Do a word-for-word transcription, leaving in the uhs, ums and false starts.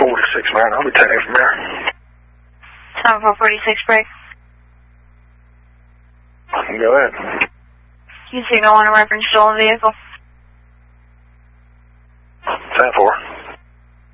forty-six, man. I'll be taking it from there. seven four forty-six, break. Go ahead. You signal on a reference stolen vehicle.